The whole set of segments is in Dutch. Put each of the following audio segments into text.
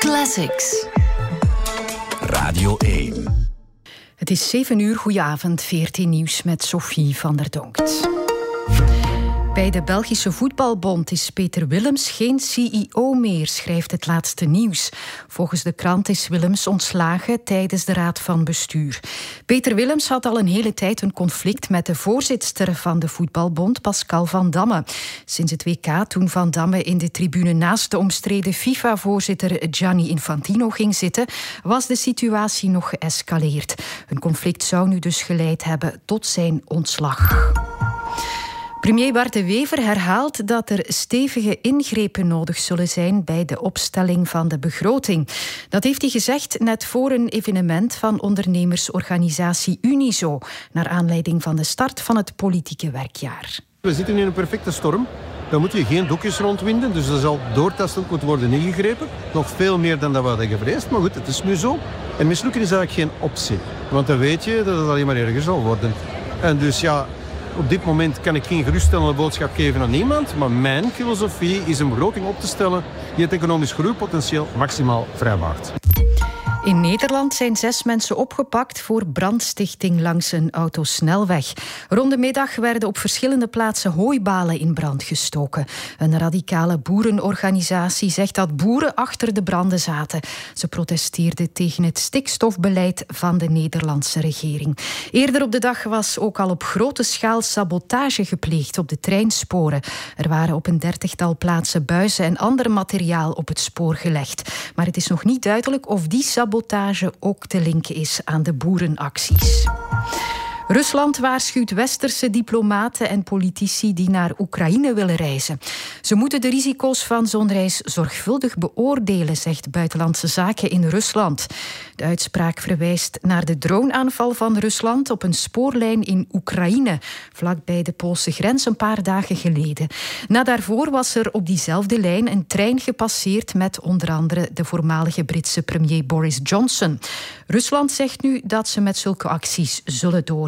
Classics. Radio 1. Het is 7 uur, goedenavond, 14 nieuws met Sophie van der Donkt. Bij de Belgische Voetbalbond is Peter Willems geen CEO meer, schrijft het laatste nieuws. Volgens de krant is Willems ontslagen tijdens de raad van bestuur. Peter Willems had al een hele tijd een conflict met de voorzitster van de Voetbalbond, Pascal Van Damme. Sinds het WK, toen Van Damme in de tribune naast de omstreden FIFA-voorzitter Gianni Infantino ging zitten, was de situatie nog geëscaleerd. Een conflict zou nu dus geleid hebben tot zijn ontslag. Premier Bart De Wever herhaalt dat er stevige ingrepen nodig zullen zijn bij de opstelling van de begroting. Dat heeft hij gezegd net voor een evenement van ondernemersorganisatie Unizo, naar aanleiding van de start van het politieke werkjaar. We zitten in een perfecte storm. Dan moet je geen doekjes rondwinden, dus er zal doortastend moeten worden ingegrepen. Nog veel meer dan dat we hadden gevreesd, maar goed, het is nu zo. En mislukken is eigenlijk geen optie, want dan weet je dat het alleen maar erger zal worden. En dus ja, op dit moment kan ik geen geruststellende boodschap geven aan niemand, maar mijn filosofie is een begroting op te stellen die het economisch groeipotentieel maximaal vrijmaakt. In Nederland zijn 6 mensen opgepakt voor brandstichting langs een autosnelweg. Rond de middag werden op verschillende plaatsen hooibalen in brand gestoken. Een radicale boerenorganisatie zegt dat boeren achter de branden zaten. Ze protesteerden tegen het stikstofbeleid van de Nederlandse regering. Eerder op de dag was ook al op grote schaal sabotage gepleegd op de treinsporen. Er waren op een 30-tal plaatsen buizen en ander materiaal op het spoor gelegd. Maar het is nog niet duidelijk of die sabotage ook te linken is aan de boerenacties. Rusland waarschuwt westerse diplomaten en politici die naar Oekraïne willen reizen. Ze moeten de risico's van zo'n reis zorgvuldig beoordelen, zegt Buitenlandse Zaken in Rusland. De uitspraak verwijst naar de droneaanval van Rusland op een spoorlijn in Oekraïne, vlakbij de Poolse grens een paar dagen geleden. Na daarvoor was er op diezelfde lijn een trein gepasseerd met onder andere de voormalige Britse premier Boris Johnson. Rusland zegt nu dat ze met zulke acties zullen doorgaan.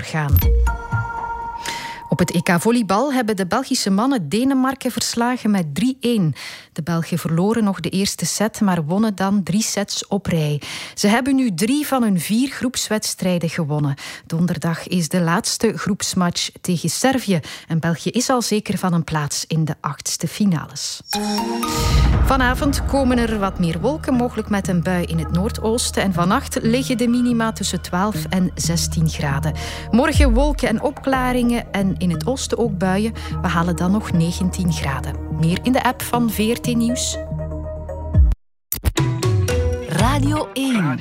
Op het EK volleybal hebben de Belgische mannen Denemarken verslagen met 3-1. De Belgen verloren nog de eerste set, maar wonnen dan 3 sets op rij. Ze hebben nu 3 van hun 4 groepswedstrijden gewonnen. Donderdag is de laatste groepsmatch tegen Servië. En België is al zeker van een plaats in de 8e finales. Vanavond komen er wat meer wolken, mogelijk met een bui in het noordoosten. En vannacht liggen de minima tussen 12 en 16 graden. Morgen wolken en opklaringen en in het oosten ook buien. We halen dan nog 19 graden. Meer in de app van VRT Nieuws. Radio 1.